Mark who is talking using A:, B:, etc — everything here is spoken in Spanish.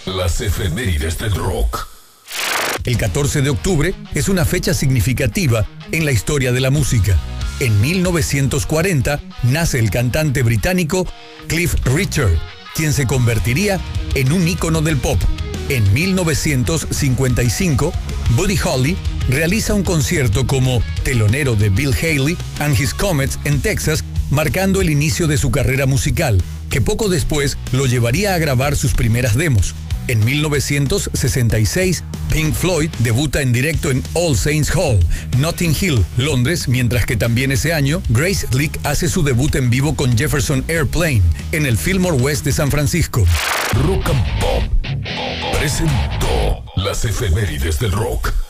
A: Las efemérides del rock.
B: El 14 de octubre es una fecha significativa en la historia de la música. En 1940 nace el cantante británico Cliff Richard, quien se convertiría en un ícono del pop. En 1955, Buddy Holly realiza un concierto como telonero de Bill Haley and His Comets en Texas, marcando el inicio de su carrera musical, que poco después lo llevaría a grabar sus primeras demos. En 1966, Pink Floyd debuta en directo en All Saints Hall, Notting Hill, Londres, mientras que también ese año, Grace Slick hace su debut en vivo con Jefferson Airplane, en el Fillmore West de San Francisco.
A: Rock and Pop presentó las efemérides del rock.